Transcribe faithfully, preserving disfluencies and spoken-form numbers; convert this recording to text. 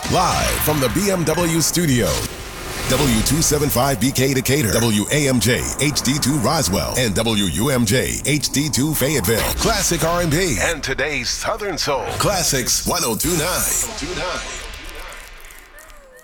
Live from the B M W studio. W two seventy-five B K Decatur, W A M J H D two Roswell, and W U M J H D two Fayetteville. Classic R and B and today's Southern Soul. Classics one oh two point nine.